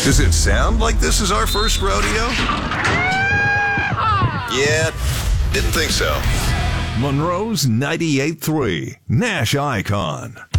Does it sound like this is our first rodeo? Yeah, didn't think so. Monroe's 98.3 Nash Icon.